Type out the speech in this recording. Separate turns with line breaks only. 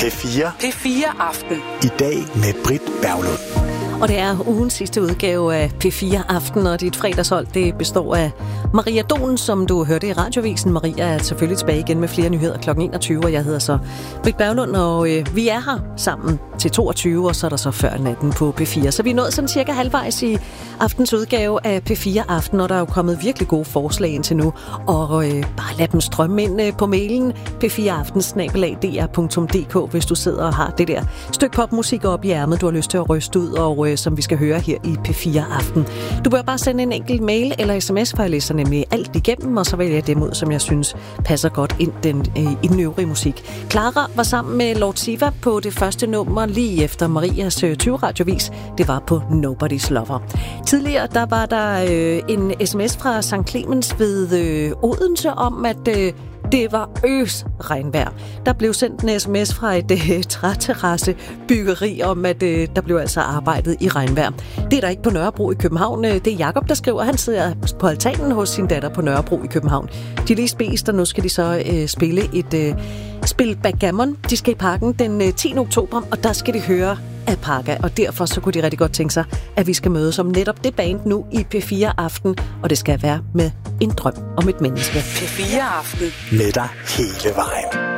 P4.
P4 Aften.
I dag med Britt Berglund.
Og det er ugens sidste udgave af P4 Aften, og dit fredagshold, det består af Maria Don, som du hørte i radiovisen. Maria er selvfølgelig tilbage igen med flere nyheder kl. 21, og jeg hedder så Britt Berglund, og vi er her sammen til 22, og så er der så før natten på P4. Så vi er nået sådan cirka halvvejs i aftens udgave af P4 Aften, og der er jo kommet virkelig gode forslag indtil nu, og bare lad dem strømme ind på mailen p4aften@dr.dk, hvis du sidder og har det der stykke popmusik op i ærmet, du har lyst til at ryste ud, og som vi skal høre her i P4 Aften. Du bør bare sende en enkelt mail eller sms, for jeg læser nemlig alt igennem, og så vælger jeg dem ud, som jeg synes passer godt ind i den øvrige musik. Clara var sammen med Lord Siva på det første nummer lige efter Marias 20-radiovis. Det var på Nobody's Lover. Tidligere der var der en sms fra St. Clemens ved Odense om, at det var regnvejr. Der blev sendt en sms fra et træterrassebyggeri om, at der blev altså arbejdet i regnvejr. Det er der ikke på Nørrebro i København. Det er Jakob, der skriver. Han sidder på altanen hos sin datter på Nørrebro i København. De er lige spist, og nu skal de så spille et spil backgammon. De skal i Parken den 10. oktober, og der skal de høre Alpaca, og derfor så kunne de rigtig godt tænke sig, at vi skal mødes om netop det band nu i P4 Aften, og det skal være med en drøm om et menneske.
P4 Aften.
Med dig hele vejen.